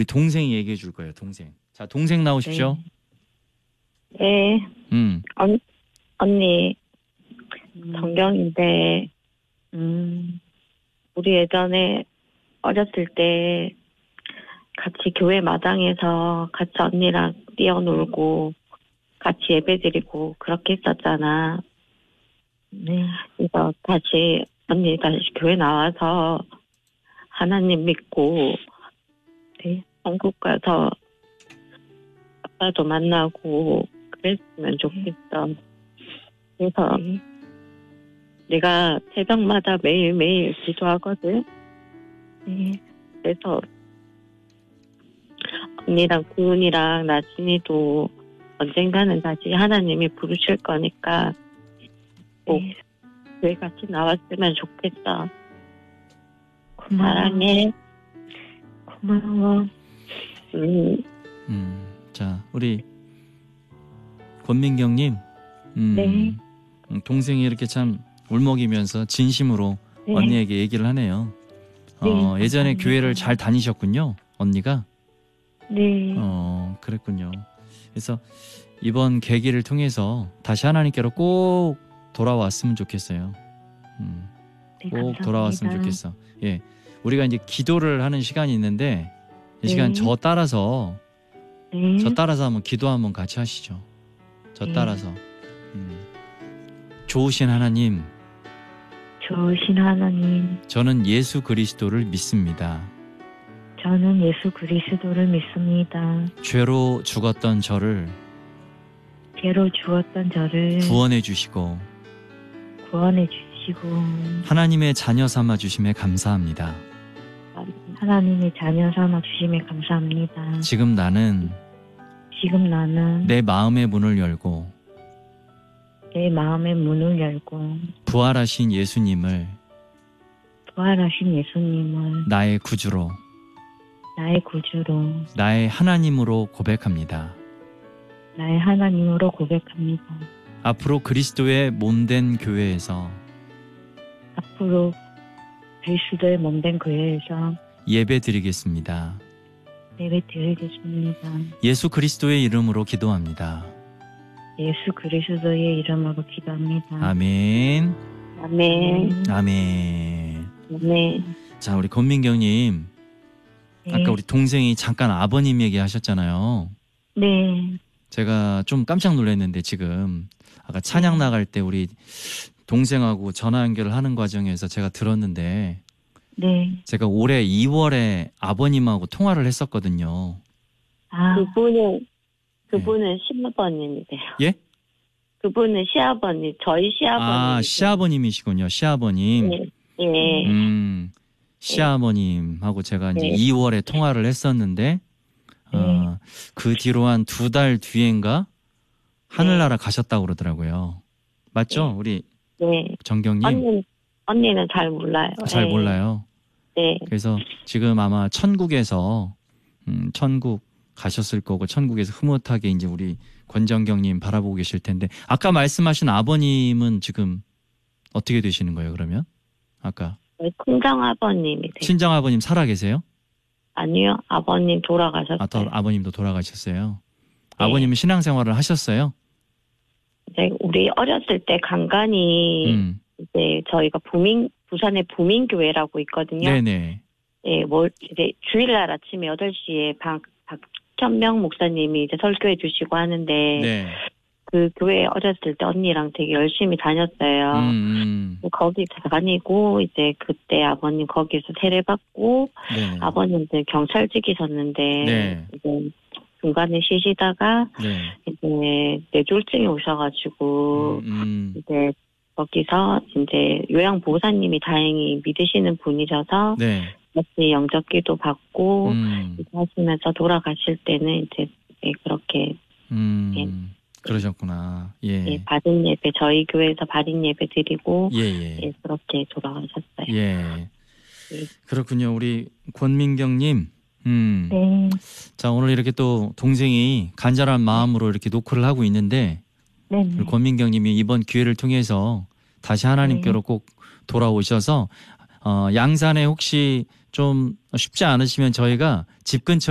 우리 동생이 얘기해 줄 거예요. 동생. 자, 동생 나오십시오. 네. 언니, 정경인데, 우리 예전에 어렸을 때 같이 교회 마당에서 같이 언니랑 뛰어놀고 같이 예배드리고 그렇게 했었잖아. 네. 그래서 언니 다시 교회 나와서 하나님 믿고, 네, 한국 가서 아빠도 만나고 그랬으면 좋겠어. 그래서 내가 새벽마다 매일매일 기도하거든. 네. 그래서 언니랑 구은이랑 나진이도 언젠가는 다시 하나님이 부르실 거니까 꼭 교회 같이 나왔으면 좋겠어. 고마워. 사랑해. 고마워. 자, 우리 권민경님. 네. 동생이 이렇게 참 울먹이면서 진심으로 네. 언니에게 얘기를 하네요. 예전에 교회를 잘 다니셨군요, 언니가. 네. 그랬군요. 그래서 이번 계기를 통해서 다시 하나님께로 꼭 돌아왔으면 좋겠어요. 네, 꼭 감사합니다. 돌아왔으면 좋겠어. 예, 우리가 이제 기도를 하는 시간이 있는데 이 시간 네. 저 따라서 네. 한번 기도 한번 같이 하시죠. 저 네. 따라서. 좋으신 하나님, 좋으신 하나님, 저는 예수 그리스도를 믿습니다. 저는 예수 그리스도를 믿습니다. 죄로 죽었던 저를 죄로 죽었던 저를 구원해 주시고 구원해 주시고 하나님의 자녀 삼아 주심에 감사합니다. 하나님의 자녀 삼아 주심에 감사합니다. 지금 나는 지금 나는 내 마음의 문을 열고 내 마음의 문을 열고 부활하신 예수님을 부활하신 예수님을 나의 구주로, 나의 구주로, 나의 하나님으로 고백합니다. 나의 하나님으로 고백합니다. 앞으로 그리스도의 몸된 교회에서 앞으로 그리스도의 몸된 교회에서 예배 드리겠습니다. 예배 드리겠습니다. 예수 그리스도의 이름으로 기도합니다. 예수 그리스도의 이름으로 기도합니다. 아멘. 아멘. 아멘. 네. 자, 우리 권민경님, 네. 아까 우리 동생이 잠깐 아버님 얘기하셨잖아요. 네. 제가 좀 깜짝 놀랐는데 지금 아까 찬양 나갈 때 우리 동생하고 전화 연결을 하는 과정에서 제가 들었는데 네. 제가 올해 2월에 아버님하고 통화를 했었거든요. 아, 그분은 시아버님이세요. 예? 그분은 시아버님, 저희 시아버님. 아, 시아버님이시군요. 시아버님. 네. 예. 시아버님하고 제가 이제 네. 2월에 통화를 했었는데 그 뒤로 한 2달 뒤엔가 하늘나라 가셨다고 그러더라고요. 맞죠? 네. 우리 네. 정경님. 언니는 잘 몰라요. 잘 네. 몰라요. 네. 그래서 지금 아마 천국에서 천국 가셨을 거고 천국에서 흐뭇하게 이제 우리 권정경님 바라보고 계실 텐데 아까 말씀하신 아버님은 지금 어떻게 되시는 거예요? 그러면 아까 친정 아버님이세요. 친정 아버님 살아 계세요? 아니요, 아버님 돌아가셨어요. 아버님도 돌아가셨어요. 네. 아버님은 신앙생활을 하셨어요? 이제 우리 어렸을 때 간간히 이제 저희가 부산에 부민교회라고 있거든요. 네네. 예, 이제 주일날 아침에 8시에 박천명 목사님이 이제 설교해 주시고 하는데 네. 그 교회 어렸을 때 언니랑 되게 열심히 다녔어요. 거기 다니고 이제 그때 아버님 거기서 세례받고 네. 아버님들 경찰직이셨는데 네. 이제 중간에 쉬시다가 네. 이제 뇌졸중이 오셔가지고 이제 거기서 이제 요양보호사님이 다행히 믿으시는 분이셔서 네. 같이 영접기도 받고 이제 하시면서 돌아가실 때는 이제 그렇게 그러셨구나. 예. 예, 받은 예배 저희 교회에서 받은 예배 드리고 예. 그렇게 돌아가셨어요. 예. 그렇군요. 우리 권민경님. 네. 자, 오늘 이렇게 또 동생이 간절한 마음으로 이렇게 노크를 하고 있는데 네. 우리 권민경님이 이번 기회를 통해서 다시 하나님께로 꼭 돌아오셔서 양산에 혹시 좀 쉽지 않으시면 저희가 집 근처